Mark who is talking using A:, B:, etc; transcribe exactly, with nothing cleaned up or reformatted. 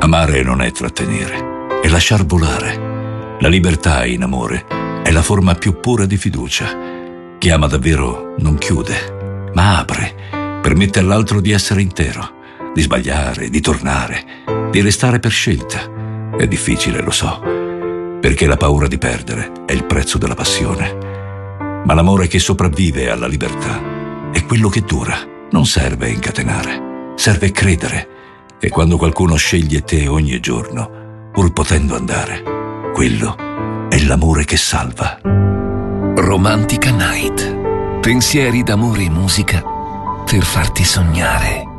A: Amare non è trattenere, è lasciar volare. La libertà in amore è la forma più pura di fiducia. Chi ama davvero non chiude, ma apre, permette all'altro di essere intero, di sbagliare, di tornare, di restare per scelta. È difficile, lo so, perché la paura di perdere è il prezzo della passione. Ma l'amore che sopravvive alla libertà è quello che dura. Non serve incatenare, serve credere. E quando qualcuno sceglie te ogni giorno, pur potendo andare, quello è l'amore che salva.
B: Romantica Night. Pensieri d'amore e musica per farti sognare.